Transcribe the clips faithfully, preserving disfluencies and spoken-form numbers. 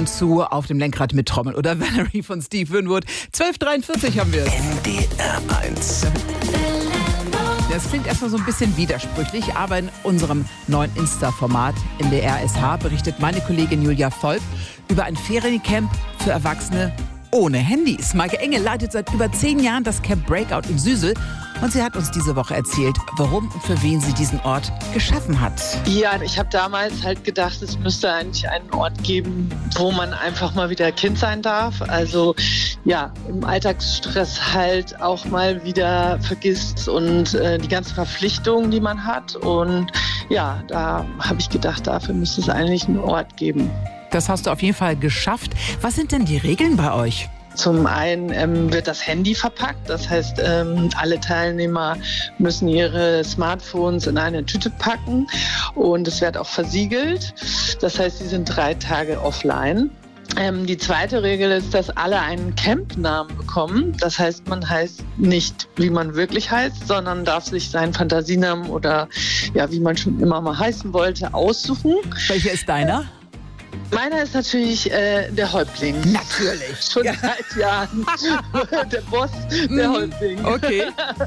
und zu auf dem Lenkrad mit Trommel oder Valerie von Steve Winwood. zwölf Uhr dreiundvierzig haben wir es. N D R eins. Das klingt erstmal so ein bisschen widersprüchlich, aber in unserem neuen Insta-Format N D R S H berichtet meine Kollegin Julia Volk über ein Feriencamp für Erwachsene ohne Handys. Maike Engel leitet seit über zehn Jahren das Camp Breakout in Süsel und sie hat uns diese Woche erzählt, warum und für wen sie diesen Ort geschaffen hat. Ja, ich habe damals halt gedacht, es müsste eigentlich einen Ort geben, wo man einfach mal wieder Kind sein darf. Also ja, im Alltagsstress halt auch mal wieder vergisst und äh, die ganzen Verpflichtungen, die man hat. Und ja, da habe ich gedacht, dafür müsste es eigentlich einen Ort geben. Das hast du auf jeden Fall geschafft. Was sind denn die Regeln bei euch? Zum einen ähm, wird das Handy verpackt, das heißt, ähm, alle Teilnehmer müssen ihre Smartphones in eine Tüte packen und es wird auch versiegelt. Das heißt, sie sind drei Tage offline. Ähm, die zweite Regel ist, dass alle einen Campnamen bekommen. Das heißt, man heißt nicht, wie man wirklich heißt, sondern darf sich seinen Fantasienamen oder ja, wie man schon immer mal heißen wollte, aussuchen. Welcher ist deiner? Meiner ist natürlich äh, der Häuptling. Natürlich. Schon ja. seit Jahren. Der Boss, der Häuptling. Okay.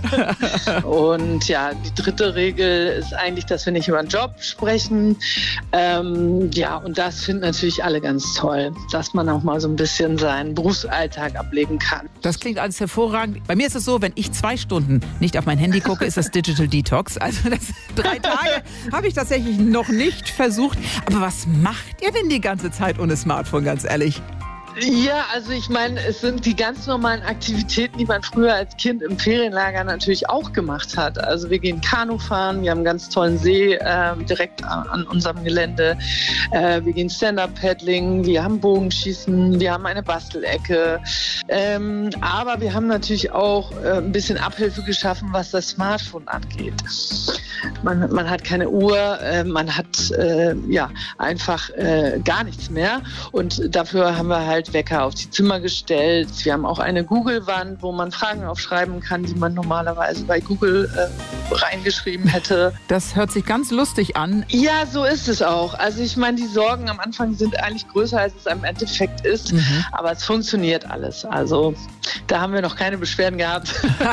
Und ja, die dritte Regel ist eigentlich, dass wir nicht über den Job sprechen. Ähm, ja, und das finden natürlich alle ganz toll, dass man auch mal so ein bisschen seinen Berufsalltag ablegen kann. Das klingt alles hervorragend. Bei mir ist es so, wenn ich zwei Stunden nicht auf mein Handy gucke, ist das Digital Detox. Also das drei Tage habe ich tatsächlich noch nicht versucht. Aber was macht ihr denn die ganze Zeit ohne Smartphone, ganz ehrlich? Ja, also ich meine, es sind die ganz normalen Aktivitäten, die man früher als Kind im Ferienlager natürlich auch gemacht hat. Also wir gehen Kanu fahren, wir haben einen ganz tollen See äh, direkt an unserem Gelände. Äh, wir gehen Stand-Up-Paddling, wir haben Bogenschießen, wir haben eine Bastelecke. Ähm, aber wir haben natürlich auch äh, ein bisschen Abhilfe geschaffen, was das Smartphone angeht. Man, man hat keine Uhr, äh, man hat äh, ja einfach äh, gar nichts mehr. Und dafür haben wir halt Wecker auf die Zimmer gestellt. Wir haben auch eine Google-Wand, wo man Fragen aufschreiben kann, die man normalerweise bei Google äh, reingeschrieben hätte. Das hört sich ganz lustig an. Ja, so ist es auch. Also ich meine, die Sorgen am Anfang sind eigentlich größer, als es im Endeffekt ist. Mhm. Aber es funktioniert alles. Also da haben wir noch keine Beschwerden gehabt.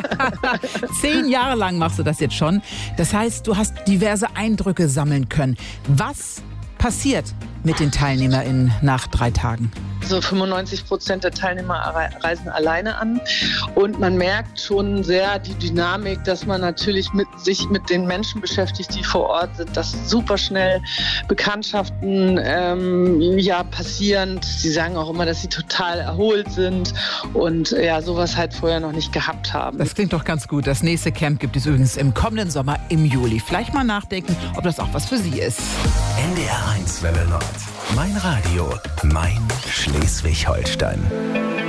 Zehn Jahre lang machst du das jetzt schon. Das heißt, du hast diverse Eindrücke sammeln können. Was passiert mit den TeilnehmerInnen nach drei Tagen? So fünfundneunzig Prozent der Teilnehmer reisen alleine an und man merkt schon sehr die Dynamik, dass man natürlich mit sich mit den Menschen beschäftigt, die vor Ort sind, dass super schnell Bekanntschaften ähm, ja passieren. Sie sagen auch immer, dass sie total erholt sind und ja sowas halt vorher noch nicht gehabt haben. Das klingt doch ganz gut. Das nächste Camp gibt es übrigens im kommenden Sommer im Juli. Vielleicht mal nachdenken, ob das auch was für Sie ist. N D R eins Welle Nord. Mein Radio, mein Schleswig-Holstein.